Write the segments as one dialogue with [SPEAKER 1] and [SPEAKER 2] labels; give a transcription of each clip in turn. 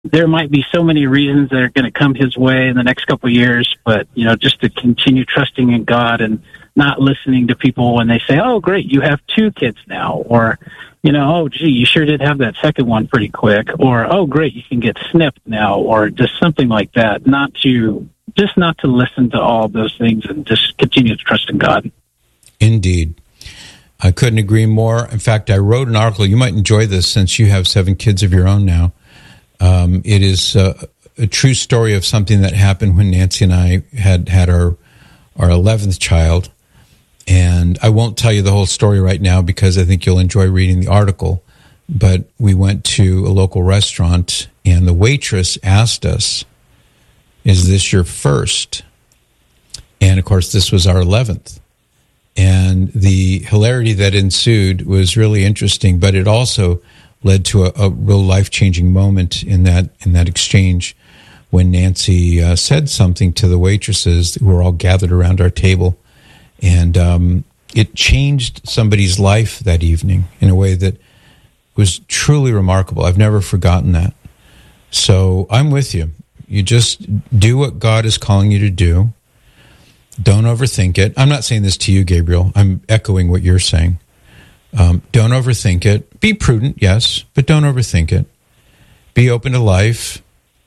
[SPEAKER 1] there might be so many reasons that are going to come his way in the next couple of years, but, just to continue trusting in God and not listening to people when they say, oh, great, you have 2 kids now, or, oh, gee, you sure did have that second one pretty quick, or, oh, great, you can get snipped now, or just something like that, not to listen to all of those things and just continue to trust in God.
[SPEAKER 2] Indeed. I couldn't agree more. In fact, I wrote an article. You might enjoy this since you have 7 kids of your own now. It is a true story of something that happened when Nancy and I had our 11th child. And I won't tell you the whole story right now because I think you'll enjoy reading the article. But we went to a local restaurant, and the waitress asked us, is this your first? And, of course, this was our 11th. And the hilarity that ensued was really interesting, but it also led to a real life-changing moment in that exchange when Nancy said something to the waitresses who were all gathered around our table. And it changed somebody's life that evening in a way that was truly remarkable. I've never forgotten that. So I'm with you. You just do what God is calling you to do. Don't overthink it. I'm not saying this to you, Gabriel. I'm echoing what you're saying. Don't overthink it. Be prudent, yes, but don't overthink it. Be open to life,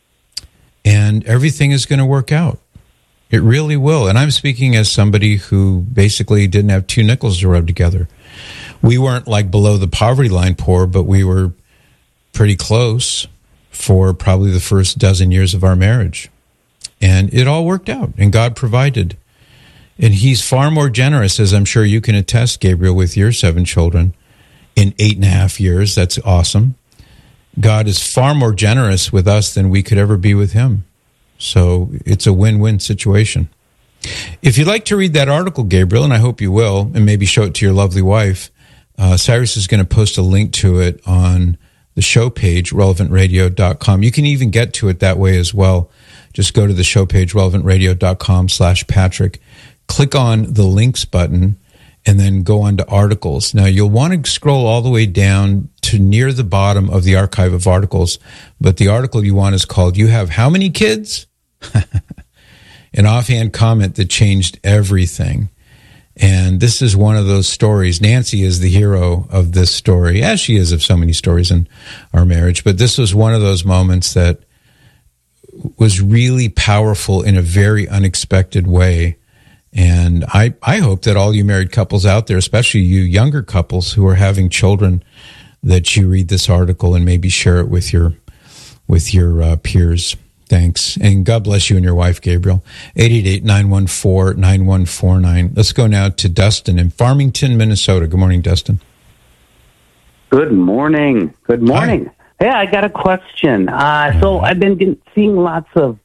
[SPEAKER 2] and everything is going to work out. It really will. And I'm speaking as somebody who basically didn't have 2 nickels to rub together. We weren't like below the poverty line poor, but we were pretty close for probably the first dozen years of our marriage. And it all worked out, and God provided. And he's far more generous, as I'm sure you can attest, Gabriel, with your 7 children in 8.5 years. That's awesome. God is far more generous with us than we could ever be with him. So it's a win-win situation. If you'd like to read that article, Gabriel, and I hope you will, and maybe show it to your lovely wife, Cyrus is going to post a link to it on the show page, relevantradio.com. You can even get to it that way as well. Just go to the show page, relevantradio.com/Patrick. Click on the links button and then go on to articles. Now, you'll want to scroll all the way down to near the bottom of the archive of articles, but the article you want is called, You Have How Many Kids? An offhand comment that changed everything. And this is one of those stories. Nancy is the hero of this story, as she is of so many stories in our marriage, but this was one of those moments that was really powerful in a very unexpected way. And I hope that all you married couples out there, especially you younger couples who are having children, that you read this article and maybe share it with your peers. Thanks. And God bless you and your wife, Gabriel. 888-914-9149. Let's go now to Dustin in Farmington, Minnesota. Good morning, Dustin.
[SPEAKER 3] Good morning. Good morning. Hi. Hey, I got a question. So I've been seeing lots of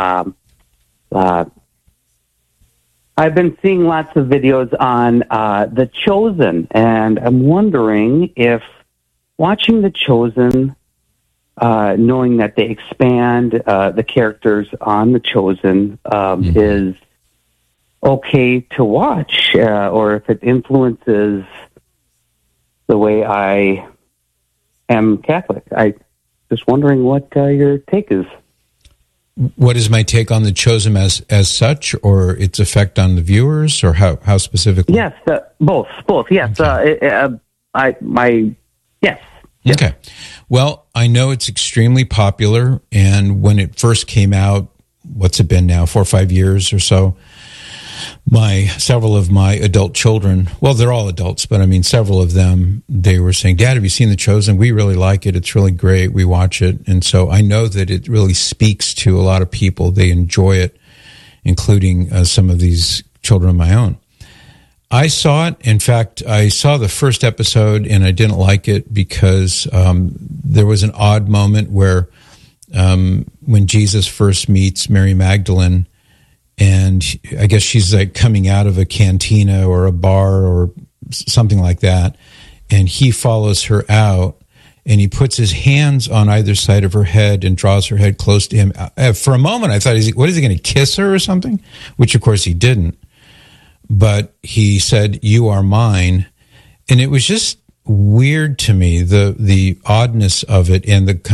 [SPEAKER 3] videos on The Chosen, and I'm wondering if watching The Chosen, knowing that they expand the characters on The Chosen, is okay to watch, or if it influences the way I am Catholic. I just wondering what your take is.
[SPEAKER 2] What is my take on The Chosen as such, or its effect on the viewers, or how specifically?
[SPEAKER 3] Yes, both. Yes,
[SPEAKER 2] okay.
[SPEAKER 3] Yes.
[SPEAKER 2] Okay. Well, I know it's extremely popular, and when it first came out, what's it been now, 4 or 5 years or so, several of my adult children, well, they're all adults, but I mean, several of them, they were saying, Dad, have you seen The Chosen? We really like it. It's really great. We watch it. And so I know that it really speaks to a lot of people. They enjoy it, including some of these children of my own. I saw it. In fact, I saw the first episode and I didn't like it because there was an odd moment where when Jesus first meets Mary Magdalene, and I guess she's like coming out of a cantina or a bar or something like that, and he follows her out, and he puts his hands on either side of her head and draws her head close to him. For a moment, I thought, what is he going to kiss her or something? Which, of course, he didn't. But he said, "You are mine." And it was just weird to me, the oddness of it and the kind of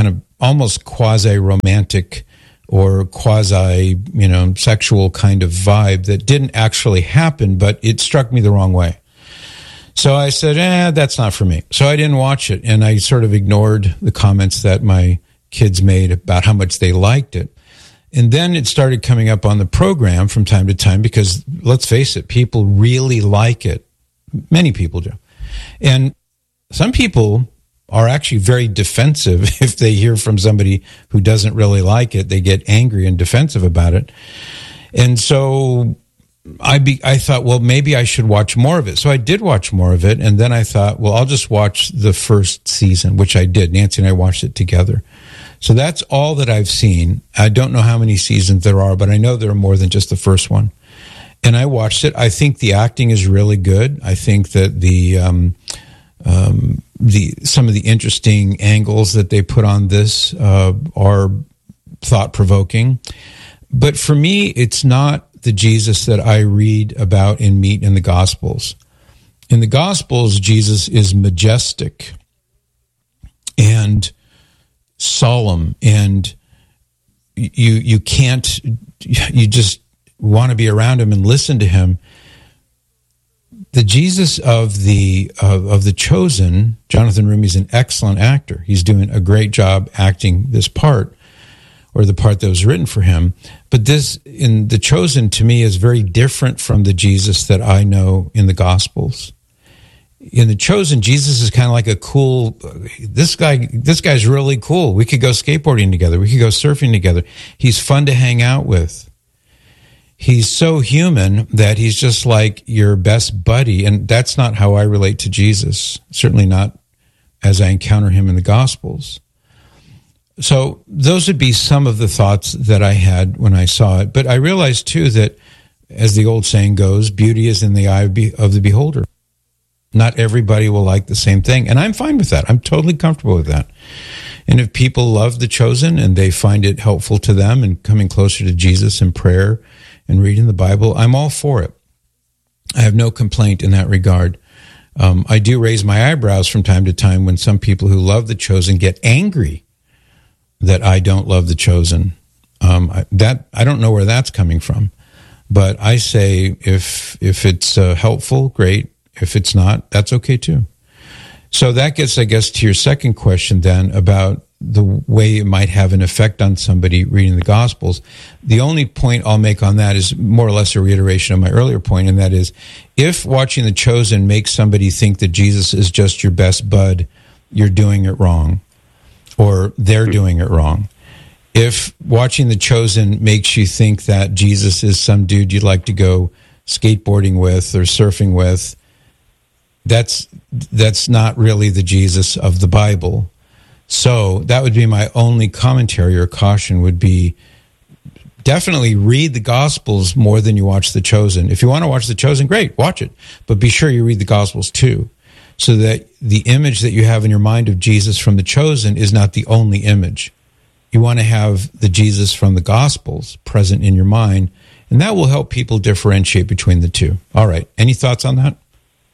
[SPEAKER 2] almost quasi-romantic or sexual kind of vibe that didn't actually happen, but it struck me the wrong way. So I said, that's not for me. So I didn't watch it, and I sort of ignored the comments that my kids made about how much they liked it. And then it started coming up on the program from time to time because, let's face it, people really like it. Many people do. And some people are actually very defensive if they hear from somebody who doesn't really like it. They get angry and defensive about it. And so I thought, well, maybe I should watch more of it. So I did watch more of it. And then I thought, well, I'll just watch the first season, which I did. Nancy and I watched it together. So that's all that I've seen. I don't know how many seasons there are, but I know there are more than just the first one. And I watched it. I think the acting is really good. I think that some of the interesting angles that they put on this are thought-provoking. But for me, it's not the Jesus that I read about and meet in the Gospels. In the Gospels, Jesus is majestic and solemn, and you just want to be around him and listen to him. The Jesus of the Chosen, Jonathan Roumie, is an excellent actor. He's doing a great job acting this part, or the part that was written for him. But this, in The Chosen, to me, is very different from the Jesus that I know in the Gospels. In The Chosen, Jesus is kind of like a cool, this guy's really cool. We could go skateboarding together. We could go surfing together. He's fun to hang out with. He's so human that he's just like your best buddy. And that's not how I relate to Jesus. Certainly not as I encounter him in the Gospels. So those would be some of the thoughts that I had when I saw it. But I realized, too, that, as the old saying goes, beauty is in the eye of the beholder. Not everybody will like the same thing. And I'm fine with that. I'm totally comfortable with that. And if people love The Chosen and they find it helpful to them and coming closer to Jesus in prayer and reading the Bible, I'm all for it. I have no complaint in that regard. I do raise my eyebrows from time to time when some people who love The Chosen get angry that I don't love The Chosen. I don't know where that's coming from. But I say if it's helpful, great. If it's not, that's okay too. So that gets, I guess, to your second question then about the way it might have an effect on somebody reading the Gospels. The only point I'll make on that is more or less a reiteration of my earlier point, and that is, if watching The Chosen makes somebody think that Jesus is just your best bud, you're doing it wrong, or they're doing it wrong. If watching The Chosen makes you think that Jesus is some dude you'd like to go skateboarding with or surfing with, that's not really the Jesus of the Bible. So that would be my only commentary or caution, would be definitely read the Gospels more than you watch The Chosen. If you want to watch The Chosen, great, watch it. But be sure you read the Gospels too, so that the image that you have in your mind of Jesus from The Chosen is not the only image. You want to have the Jesus from the Gospels present in your mind, and that will help people differentiate between the two. All right. Any thoughts on that?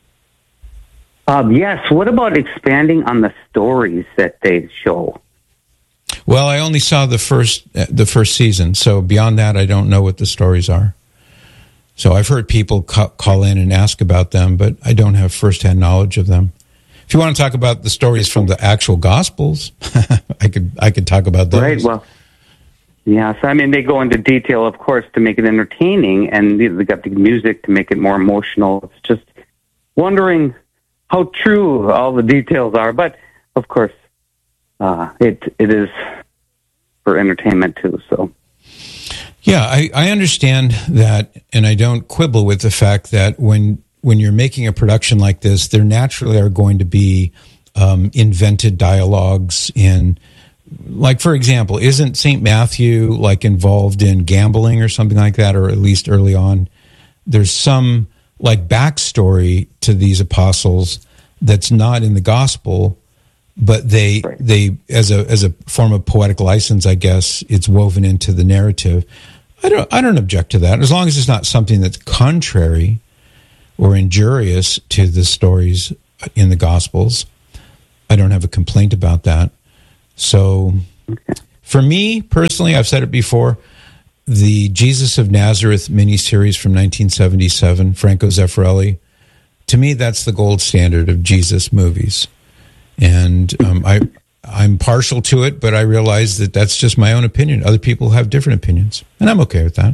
[SPEAKER 3] Yes. What about expanding on the stories that they show?
[SPEAKER 2] Well, I only saw the first season, so beyond that, I don't know what the stories are. So I've heard people call in and ask about them, but I don't have firsthand knowledge of them. If you want to talk about the stories from the actual Gospels, I could talk about those.
[SPEAKER 3] Right. Well, yes. I mean, they go into detail, of course, to make it entertaining, and they got the music to make it more emotional. It's just wondering how true all the details are, but of course, it is for entertainment too. So,
[SPEAKER 2] yeah, I understand that, and I don't quibble with the fact that when you're making a production like this, there naturally are going to be invented dialogues in, like, for example, isn't St. Matthew like involved in gambling or something like that, or at least early on? There's some like backstory to these apostles that's not in the Gospel, but they as a form of poetic license, I guess, it's woven into the narrative. I don't object to that, as long as it's not something that's contrary or injurious to the stories in the Gospels. I don't have a complaint about that. So For me personally, I've said it before, the Jesus of Nazareth miniseries from 1977, Franco Zeffirelli, to me, that's the gold standard of Jesus movies. And I'm partial to it, but I realize that that's just my own opinion. Other people have different opinions, and I'm okay with that.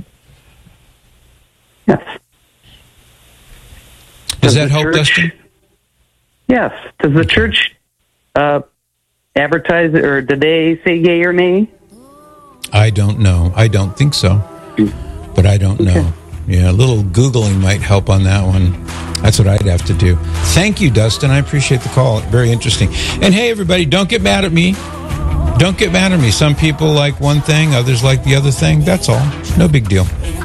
[SPEAKER 3] Yes.
[SPEAKER 2] Does that help, Dustin?
[SPEAKER 3] Yes. Does the church advertise, or did they say yay or nay?
[SPEAKER 2] I don't know. I don't think so, but I don't know. Yeah, a little Googling might help on that one. That's what I'd have to do. Thank you, Dustin. I appreciate the call. Very interesting. And hey, everybody, don't get mad at me. Don't get mad at me. Some people like one thing, others like the other thing. That's all. No big deal.